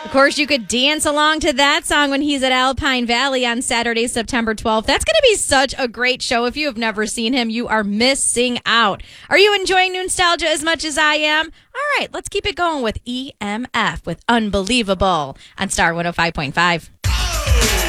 Of course, you could dance along to that song when he's at Alpine Valley on Saturday, September 12th. That's going to be such a great show. If you have never seen him, you are missing out. Are you enjoying Nostalgia as much as I am? All right, let's keep it going with EMF with Unbelievable on Star 105.5.